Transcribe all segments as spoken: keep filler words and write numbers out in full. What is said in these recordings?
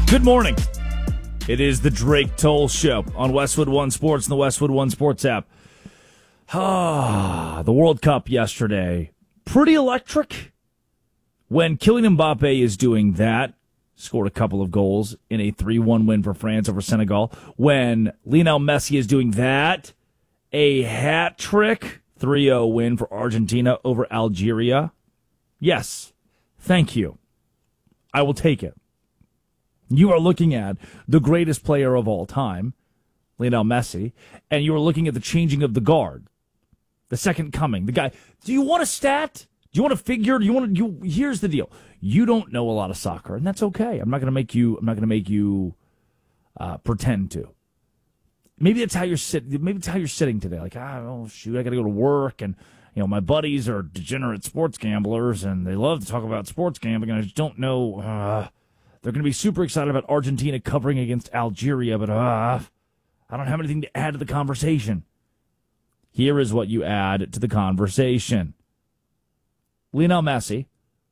Good morning. It is the Drake Toll Show on Westwood One Sports and the Westwood One Sports app. Ah, the World Cup yesterday. Pretty electric. When Kylian Mbappe is doing that, scored a couple of goals in a three one win for France over Senegal. When Lionel Messi is doing that, a hat trick, three oh win for Argentina over Algeria. Yes, thank you. I will take it. You are looking at the greatest player of all time, Lionel Messi, and you are looking at the changing of the guard, the second coming, the guy. Do you want a stat? Do you want a figure? Do you want to? You, here's the deal: you don't know a lot of soccer, and that's okay. I'm not going to make you. I'm not going to make you uh, pretend to. Maybe that's how you're sitting. Maybe it's how you're sitting today. Like, ah, oh shoot, I got to go to work, and you know my buddies are degenerate sports gamblers, and they love to talk about sports gambling, and I just don't know. Uh, They're going to be super excited about Argentina covering against Algeria, but uh, I don't have anything to add to the conversation. Here is what you add to the conversation. Lionel Messi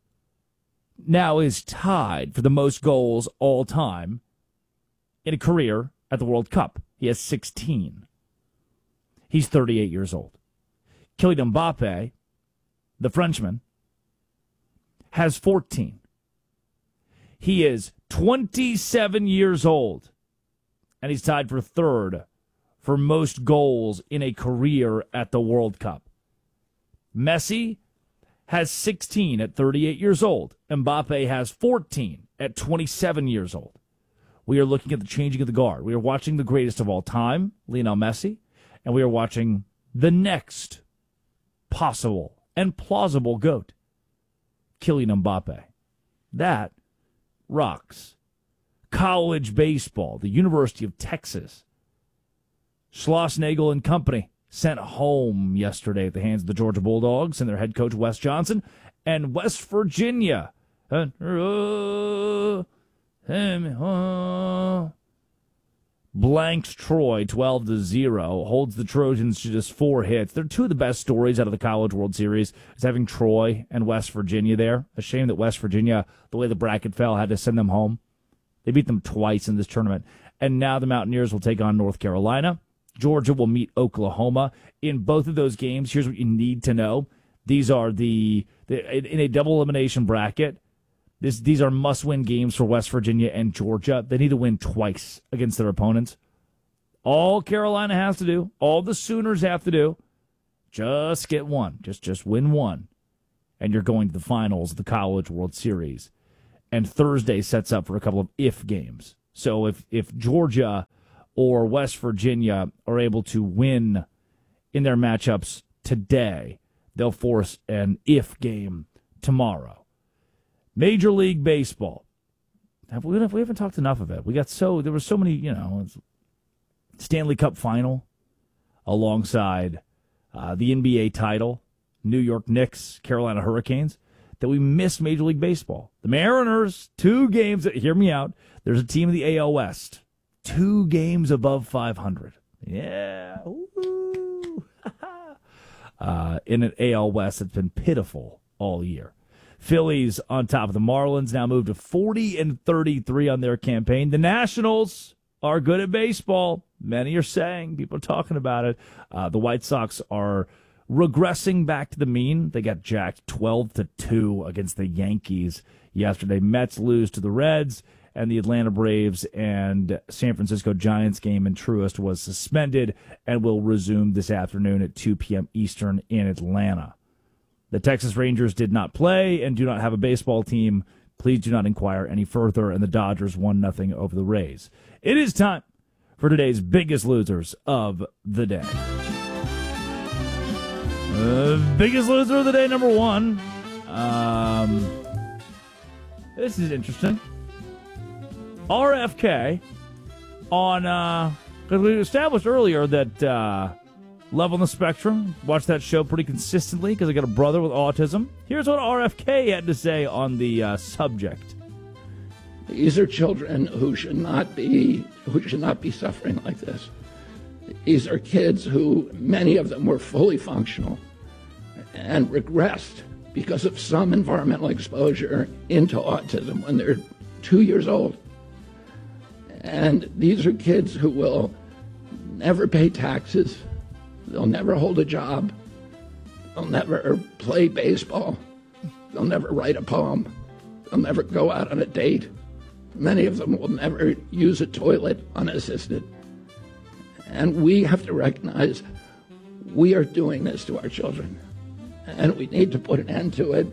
now is tied for the most goals all time in a career at the World Cup. He has sixteen. He's thirty-eight years old. Kylian Mbappe, the Frenchman, has fourteen. He is twenty-seven years old, and he's tied for third for most goals in a career at the World Cup. Messi has sixteen at thirty-eight years old. Mbappe has fourteen at twenty-seven years old. We are looking at the changing of the guard. We are watching the greatest of all time, Lionel Messi, and we are watching the next possible and plausible GOAT, Kylian Mbappe. That rocks. College baseball, the University of Texas. Schlossnagle and company sent home yesterday at the hands of the Georgia Bulldogs and their head coach, Wes Johnson. And West Virginia uh, uh, uh, blanks Troy twelve to zero, holds the Trojans to just four hits. They're two of the best stories out of the College World Series, is having Troy and West Virginia there. A shame that West Virginia, the way the bracket fell, had to send them home. They beat them twice in this tournament. And now the Mountaineers will take on North Carolina. Georgia will meet Oklahoma. In both of those games, here's what you need to know. These are the, the in a double elimination bracket, This, these are must-win games for West Virginia and Georgia. They need to win twice against their opponents. All Carolina has to do, all the Sooners have to do, just get one. Just, just win one. And you're going to the finals of the College World Series. And Thursday sets up for a couple of if games. So if, if Georgia or West Virginia are able to win in their matchups today, they'll force an if game tomorrow. Major League Baseball. Have we, we haven't talked enough of it. We got so there were so many, you know, Stanley Cup final alongside uh, the N B A title, New York Knicks, Carolina Hurricanes, that we missed Major League Baseball. The Mariners, two games. Hear me out. There's a team in the A L West, two games above five hundred. Yeah. Ooh. uh, in an A L West that's been pitiful all year. Phillies on top of the Marlins, now moved to forty and thirty-three on their campaign. The Nationals are good at baseball. Many are saying, people are talking about it. Uh, the White Sox are regressing back to the mean. They got jacked twelve to two against the Yankees yesterday. Mets lose to the Reds, and the Atlanta Braves and San Francisco Giants game in Truist was suspended and will resume this afternoon at two p.m. Eastern in Atlanta. The Texas Rangers did not play and do not have a baseball team. Please do not inquire any further. And the Dodgers won nothing over the Rays. It is time for today's biggest losers of the day. Uh, biggest loser of the day, number one. Um, this is interesting. R F K on, uh, because we established earlier that, uh, Love on the Spectrum. Watch that show pretty consistently because I got a brother with autism. Here's what R F K had to say on the uh, subject. These are children who should not be who should not be suffering like this. These are kids who, many of them were fully functional and regressed because of some environmental exposure into autism when they're two years old. And these are kids who will never pay taxes. They'll never hold a job. They'll never play baseball. They'll never write a poem. They'll never go out on a date. Many of them will never use a toilet unassisted. And we have to recognize we are doing this to our children. And we need to put an end to it.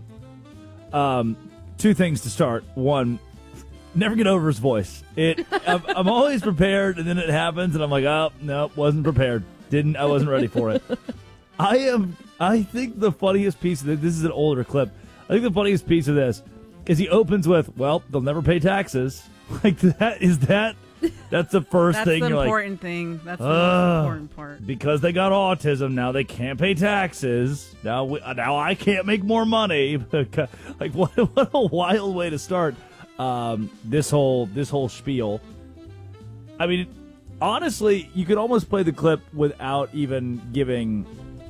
Um, two things to start. One, never get over his voice. It. I'm, I'm always prepared, and then it happens, and I'm like, oh, no, wasn't prepared. Didn't. I wasn't ready for it. I am. I think the funniest piece of this, this is an older clip. I think the funniest piece of this is he opens with, well, they'll never pay taxes. Like, that is that. That's the first That's thing. the You're important like, thing. That's the uh, most important part. Because they got autism, now they can't pay taxes. Now, we, now I can't make more money. Like, what? What a wild way to start um, this whole this whole spiel. I mean, honestly, you could almost play the clip without even giving.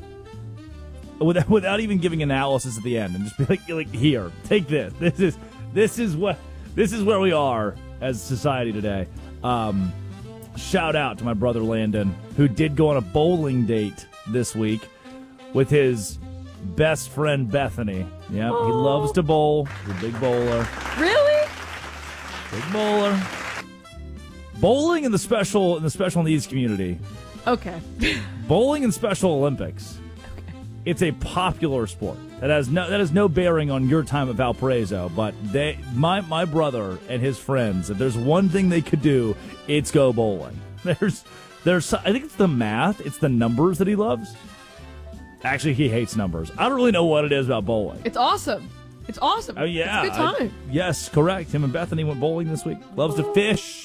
Without, without even giving analysis at the end, and just be like, like, here, take this. This is this is what this is where we are as society today. Um, shout out to my brother Landon, who did go on a bowling date this week with his best friend Bethany. Yeah, he loves to bowl. He's a big bowler. Really? Big bowler. Bowling in the special in the special needs community. Okay. Bowling in Special Olympics. It's a popular sport that has no that has no bearing on your time at Valparaiso. But they, my my brother and his friends, if there's one thing they could do, it's go bowling. There's there's I think it's the math, it's the numbers that he loves. Actually, he hates numbers. I don't really know what it is about bowling. It's awesome. It's awesome. Oh yeah, it's a good time. I, yes, correct. Him and Bethany went bowling this week. Loves to fish.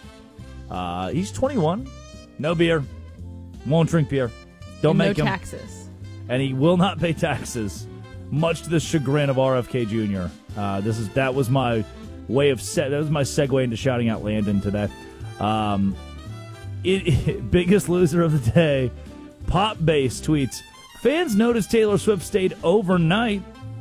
Uh, he's twenty-one. No beer. Won't drink beer. Don't And make no him. taxes. And he will not pay taxes, much to the chagrin of R F K Junior Uh, this is that was my way of set. That was my segue into shouting out Landon today. Um, it, it, biggest loser of the day. Pop Bass tweets: fans noticed Taylor Swift stayed overnight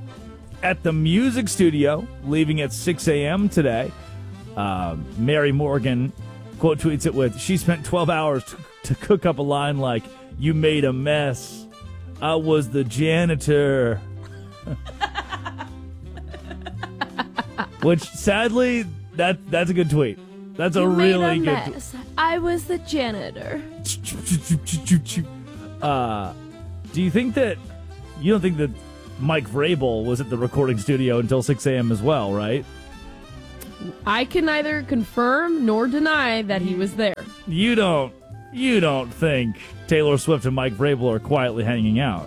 at the music studio, leaving at six a.m. today. Um, Mary Morgan quote tweets it with: she spent twelve hours to, to cook up a line like, "You made a mess. I was the janitor." Which, sadly, that that's a good tweet. That's a You really made a good mess. I was the janitor. Uh, do you think that you don't think that Mike Vrabel was at the recording studio until six a.m. as well, right? I can neither confirm nor deny that he was there. You don't you don't think Taylor Swift and Mike Vrabel are quietly hanging out?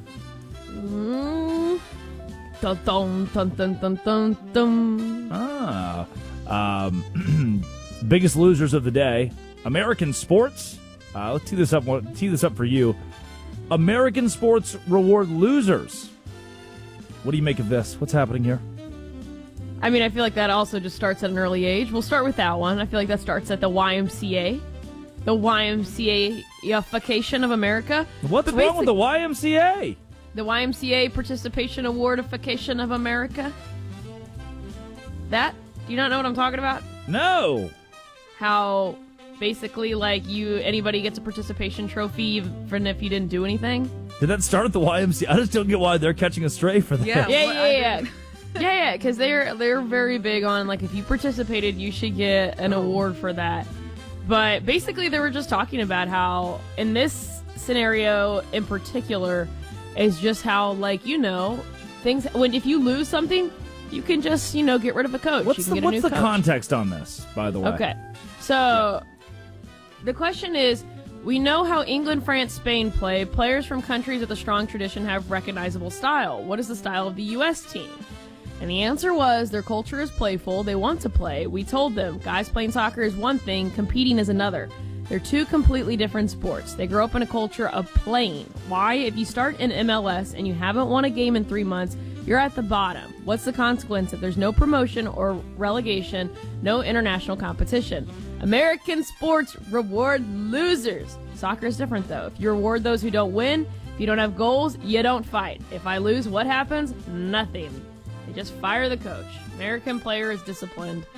Mm. Dun, dun, dun, dun, dun, dun, dun. Ah. Um, biggest losers of the day. American sports. Uh, let's tee this up. Tee this up for you. American sports reward losers. What do you make of this? What's happening here? I mean, I feel like that also just starts at an early age. We'll start with that one. I feel like that starts at the Y M C A. The Y M C A-ification of America. What's So wrong with basic- the Y M C A? The Y M C A Participation Awardification of America. That? Do you not know what I'm talking about? No. How basically, like, you anybody gets a participation trophy even if you didn't do anything? Did that start at the Y M C A? I just don't get why they're catching a stray for that. Yeah. Yeah, What yeah, I yeah. did- yeah, yeah, because they're they're very big on, like, if you participated, you should get an award for that. But basically, they were just talking about how, in this scenario in particular, is just how, like, you know, things, when if you lose something, you can just, you know, get rid of a coach. What's you can the get a what's new the coach. context on this, by the way? Okay. So, the question is, we know how England, France, Spain play. Players from countries with a strong tradition have recognizable style. What is the style of the U S team? And the answer was, their culture is playful. They want to play. We told them, guys playing soccer is one thing, competing is another. They're two completely different sports. They grow up in a culture of playing. Why? If you start in M L S and you haven't won a game in three months, you're at the bottom. What's the consequence if there's no promotion or relegation, no international competition? American sports reward losers. Soccer is different, though. If you reward those who don't win, if you don't have goals, you don't fight. If I lose, what happens? Nothing. They just fire the coach. American player is disciplined.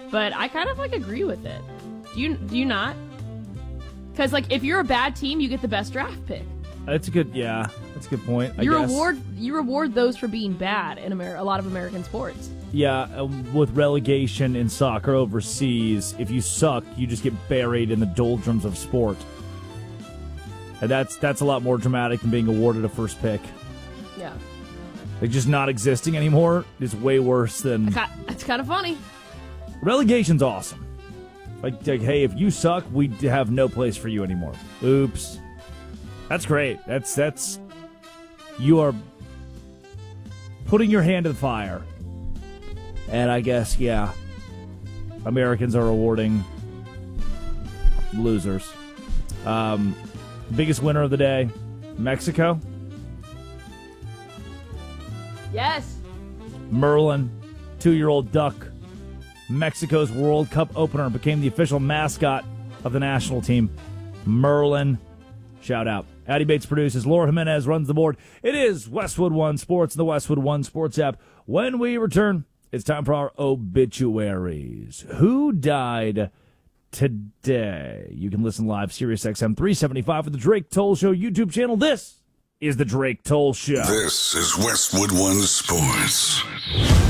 but I kind of like agree with it. Do you do you not? Because like if you're a bad team, you get the best draft pick. That's a good, yeah, that's a good point. I You guess. reward you reward those for being bad in Amer- a lot of American sports. Yeah, um, with relegation in soccer overseas, if you suck, you just get buried in the doldrums of sport. And that's that's a lot more dramatic than being awarded a first pick. Yeah, Like, just not existing anymore is way worse than... that's kind of funny. Relegation's awesome. Like, like, hey, if you suck, we have no place for you anymore. Oops. That's great. That's, that's... You are putting your hand to the fire. And I guess, yeah, Americans are awarding losers. Um, biggest winner of the day, Mexico. Yes. Merlin, two-year-old duck, Mexico's World Cup opener, became the official mascot of the national team. Merlin, shout out. Addy Bates produces. Laura Jimenez runs the board. It is Westwood One Sports and the Westwood One Sports app. When we return, it's time for our obituaries. Who died today? You can listen live, Sirius X M three seventy-five for the Drake Toll Show YouTube channel. This is the Drake Toll Show. This is Westwood One Sports.